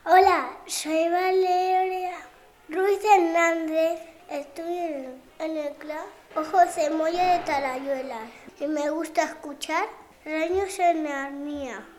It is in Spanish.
Hola, soy Valeria Ruiz Hernández. Estoy en el club José Moya de Tarayuelas y me gusta escuchar Reños en Narnia.